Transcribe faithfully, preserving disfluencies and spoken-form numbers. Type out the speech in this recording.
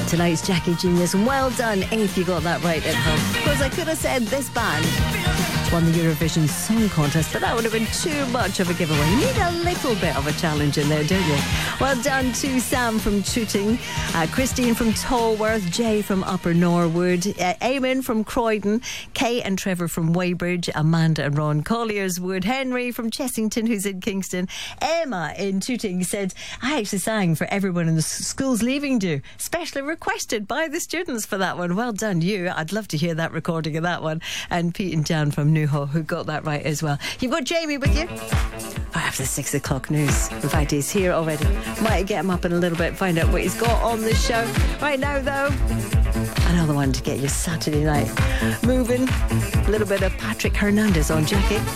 tonight's Jackie Genius. Well done if you got that right at home. Of course, I could have said this band won the Eurovision Song Contest, but that would have been too much of a giveaway. You need a little bit of a challenge in there, don't you? Well done to Sam from Tooting, uh, Christine from Tolworth, Jay from Upper Norwood, uh, Eamon from Croydon, Kay and Trevor from Weybridge, Amanda and Ron Collierswood, Henry from Chessington, who's in Kingston, Emma in Tooting said, I actually sang for everyone in the school's leaving do, specially requested by the students for that one. Well done you. I'd love to hear that recording of that one. And Pete and Jan from Newhall, who got that right as well. You've got Jamie with you after the six o'clock news. In fact, he's here already. Might get him up in a little bit, find out what he's got on the show. Right now, though, another one to get your Saturday night moving. A little bit of Patrick Hernandez on Jackie.